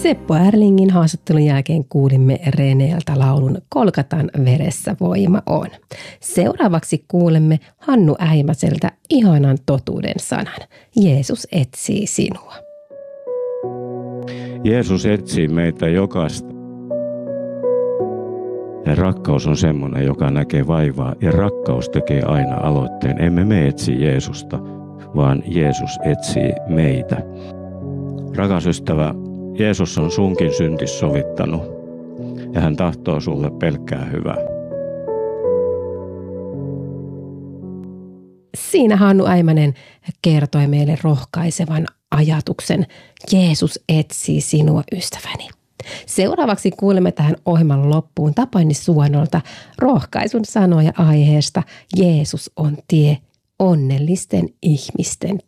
Seppo Erlingin haastattelun jälkeen kuulimme Reneeltä laulun Kolkatan veressä voima on. Seuraavaksi kuulemme Hannu Äimäseltä ihanan totuuden sanan. Jeesus etsii sinua. Jeesus etsii meitä jokaista. Ja rakkaus on semmoinen, joka näkee vaivaa, ja rakkaus tekee aina aloitteen. Emme me etsi Jeesusta, vaan Jeesus etsii meitä. Rakas ystävä, Jeesus on sunkin syntis sovittanut, ja hän tahtoo sulle pelkkää hyvää. Siinä Hannu Äimänen kertoi meille rohkaisevan ajatuksen. Jeesus etsii sinua, ystäväni. Seuraavaksi kuulemme tähän ohjelman loppuun Tapani Suonolta rohkaisun sanoja aiheesta Jeesus on tie onnellisten ihmisten